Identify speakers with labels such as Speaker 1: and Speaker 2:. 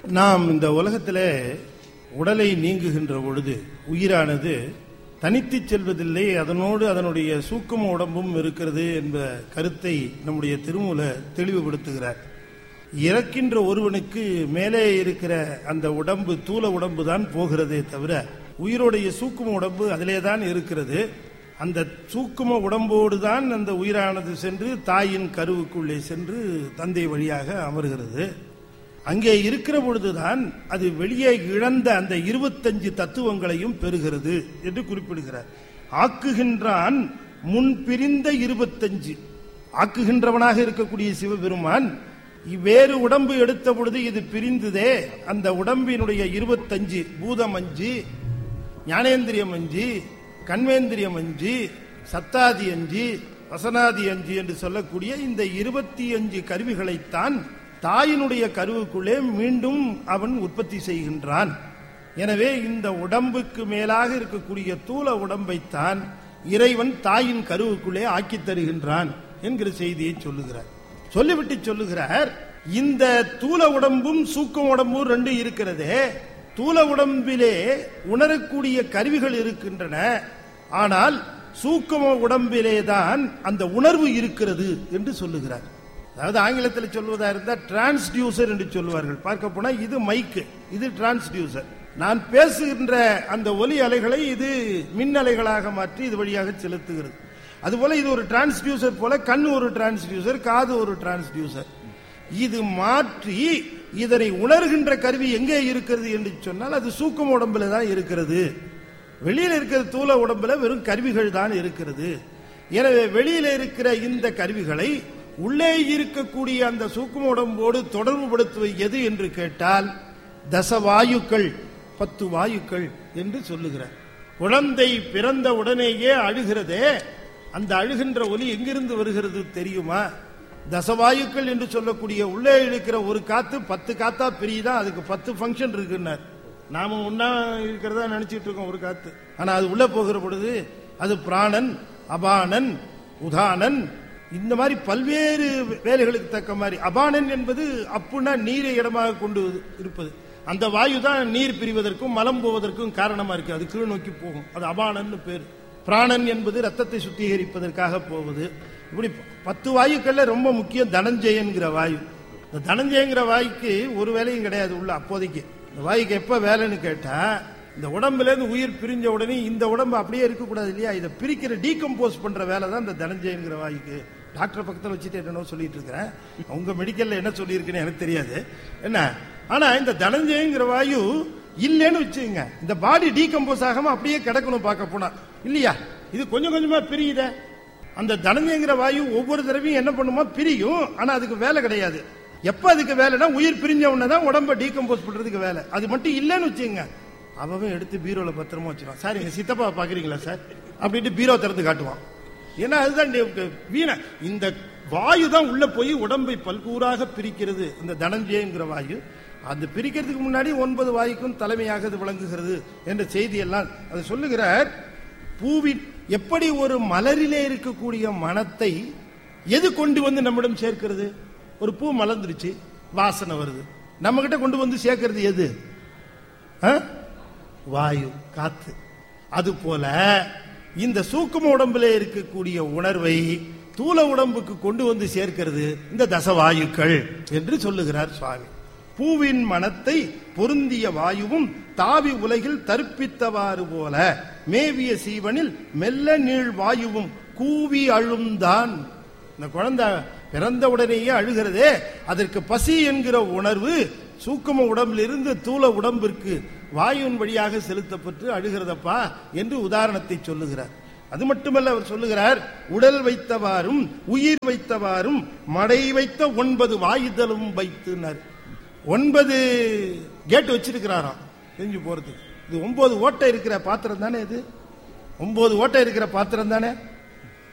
Speaker 1: நாம் இந்த உலகத்திலே உடலை நீங்குகின்ற பொழுது உயிரானது தனித்து செல்வதில்லை, அதனோடு அதனுடைய சூக்கும உடம்பும் இருக்கிறது என்ற கருத்தை நம்முடைய திருமூல தெளிவுபடுத்துகிறார். இறக்கின்ற ஒருவனுக்கு மேலே இருக்கிற அந்த உடம்பு தூல உடம்பு தான் போகிறதே தவிர உயிரோடைய சூக்கும உடம்பு அதிலே தான் இருக்கிறது. அந்த சூக்கும உடம்போடு தான் அந்த உயிரானது சென்று தாயின் கருவுக்குள்ளே சென்று தந்தை வழியாக அமர்கிறது. அங்கே இருக்கிற பொழுதுதான் அது வெளியே இழந்த அந்த 25 தத்துவங்களையும் பெறுகிறது என்று குறிப்பிடுகிறார். ஆக்குகின்றான் முன் பிரிந்த 25 ஆக்குகின்றவனாக இருக்கக்கூடிய சிவபெருமான் வேறு உடம்பு எடுத்த பொழுது இது பிரிந்ததே, அந்த உடம்பினுடைய 25 பூதம் 5, ஞானேந்திரியம் 5, கண்மேந்திரியம் 5, சத்தாதி 5, வசனாதி 5 என்று சொல்லக்கூடிய இந்த 25 கருவிகளைத்தான் தாயினுடைய கருவுக்குள்ளே மீண்டும் அவன் உற்பத்தி செய்கின்றான். எனவே இந்த உடம்புக்கு மேலாக இருக்கக்கூடிய தூல உடம்பைத்தான் இறைவன் தாயின் கருவுக்குள்ளே ஆக்கி தருகின்றான் என்கிற செய்தியை சொல்லுகிறார். சொல்லிவிட்டு சொல்லுகிறார், இந்த தூல உடம்பும் சூக்கம் உடம்பும் ரெண்டு இருக்கிறதே, தூல உடம்பிலே உணரக்கூடிய கருவிகள் இருக்கின்றன, ஆனால் சூக்கம உடம்பிலே தான் அந்த உணர்வு இருக்கிறது என்று சொல்லுகிறார். அதாவது ஆங்கிலத்தில் சொல்வதா இருந்தால் டிரான்ஸ்டியூசர் என்று சொல்வார்கள். பார்க்க போனா இது மைக்கு, இது டிரான்ஸ்டியூசர். நான் பேசுகின்ற அந்த ஒலி அலைகளை இது மின் அலைகளாக மாற்றி இது வழியாக செலுத்துகிறது. அதுபோல இது ஒரு டிரான்ஸ்டியூசர் போல, கண் ஒரு டிரான்ஸ்டியூசர், காது ஒரு டிரான்ஸ்டியூசர். இது மாற்றி இதனை உணர்கின்ற கருவி எங்கே இருக்கிறது என்று சொன்னால் அது சூக்கம் உடம்புல தான் இருக்கிறது. வெளியில் இருக்கிற தூல உடம்புல வெறும் கருவிகள் தான் இருக்கிறது. எனவே வெளியில இருக்கிற இந்த கருவிகளை உள்ளே இருக்கக்கூடிய அந்த சூக்கும உடம்போடு தொடர்பு படுத்துவது எது என்று கேட்டால் தசவாயுக்கள், 10 வாயுக்கள் என்று சொல்லுகிறார். குழந்தை பிறந்த உடனேயே அழுகிறதே, அந்த அழுகின்ற ஒலி எங்கிருந்து வருகிறது தெரியுமா? தசவாயுக்கள் என்று சொல்லக்கூடிய உள்ளே இருக்கிற ஒரு காத்து 10 காத்தா பிரியுதா, அதுக்கு 10 ஃபங்க்ஷன் இருக்குன்னார். நாம ஒன்னா இருக்கிறதா நினைச்சிட்டு இருக்கோம் ஒரு காத்து, ஆனா அது உள்ள போகிற பொழுது அது பிராணன், அபானன், உதானன், இந்த மாதிரி பல்வேறு வேலைகளுக்கு தக்க மாதிரி. அபானன் என்பது அப்புனா நீரை இடமாக கொண்டு இருப்பது, அந்த வாயு தான் நீர் பிரிவதற்கும் மலம் போவதற்கும் காரணமா இருக்கு, அது கீழ் நோக்கி போகும், அது அபானன் பேர். பிராணன் என்பது ரத்தத்தை சுத்திகரிப்பதற்காக போவது. இப்படி 10 வாயுக்கள்ல ரொம்ப முக்கியம் தனஞ்சயன்கிற வாயு. இந்த தனஞ்சயங்கிற வாய்க்கு ஒரு வேலையும் கிடையாது உள்ள அப்போதைக்கு. இந்த வாய்க்கு எப்ப வேலைன்னு கேட்டா, இந்த உடம்புல இருந்து உயிர் பிரிஞ்ச உடனே இந்த உடம்பு அப்படியே இருக்கக்கூடாது இல்லையா, இதை பிரிக்கிற டீகம்போஸ் பண்ற வேலை தான் இந்த தனஞ்சயன்கிற வாய்க்கு. டாக்டர் பக்கத்தில் வச்சுட்டு என்னென்ன சொல்லிட்டு இருக்கிறேன், உங்க மெடிக்கல்ல என்ன சொல்லி இருக்குன்னு எனக்கு தெரியாது என்ன. ஆனா இந்த தனஞ்சயங்கிற வாயு இல்லைன்னு வச்சுங்க, இந்த பாடி டீகம்போஸ் ஆகாம அப்படியே கிடக்கணும் பார்க்க போனா இல்லையா. இது கொஞ்சம் கொஞ்சமா பிரியுத. அந்த தனஞ்சயங்கிற வாயு ஒவ்வொரு தடவையும் என்ன பண்ணுமா, பிரியும். ஆனா அதுக்கு வேலை கிடையாது. எப்ப அதுக்கு வேலைன்னா உயிர் பிரிஞ்ச உடனேதான் உடம்ப டீகம்போஸ் பண்றதுக்கு வேலை. அது மட்டும் இல்லைன்னு வச்சுங்க, அவன் எடுத்து பீரோல பத்திரமா வச்சிருவான். சார் எங்க சித்தப்பா பாக்குறீங்களா சார் அப்படின்ட்டு பீரோ திறந்து காட்டுவான். ஏன்னா அதுதான் வீண. இந்த வாயு தான் உள்ள போய் உடம்பை பல்கூறாக பிரிக்கிறது, இந்த தனஞ்சயங்கிற வாயு. அந்த பிரிக்கிறதுக்கு முன்னாடி 9 வாயுக்கும் தலைமையாக அது விளங்குகிறது என்ற செய்தி எல்லாம் அது சொல்லுகிறார். பூவின் எப்படி ஒரு மலரிலே இருக்கக்கூடிய மனத்தை எது கொண்டு வந்து நம்மிடம் சேர்க்கிறது? ஒரு பூ மலர்ந்துருச்சு, வாசனை வருது, நம்ம கிட்ட கொண்டு வந்து சேர்க்கிறது எது? வாயு, காத்து. அது போல இந்த சூக்கும உடம்பிலே இருக்கக்கூடிய உணர்வை தூல உடம்புக்கு கொண்டு வந்து சேர்க்கிறது இந்த தசவாயுக்கள் என்று சொல்லுகிறார் சுவாமி. பூவின் மனத்தை பொருந்திய வாயுவும் தாவி உலகில் தற்பித்தவாறு போல மேவிய சீவனில் மெல்ல நீள் வாயுவும் கூவி அழுந்தான். இந்த குழந்தை பிறந்த உடனேயே அழுகிறதே, அதற்கு பசி என்கிற உணர்வு சூக்கும உடம்பிலிருந்து தூல உடம்பிற்கு வாயுவின் வழியாக செலுத்தப்பட்டு அழுகிறதப்பா என்று உதாரணத்தை சொல்லுகிறார். அது மட்டுமல்ல, அவர் சொல்லுகிறார், உடல் வைத்தவாறும் உயிர் வைத்தவாறும் மடை வைத்த 9 வாயுதலும் வைத்துனார். 9 கேட் வச்சிருக்கிறாராம் செஞ்சு போறதுக்கு. இது 9 ஓட்டை இருக்கிற பாத்திரம் தானே, இது 9 ஓட்டை இருக்கிற பாத்திரம் தானே.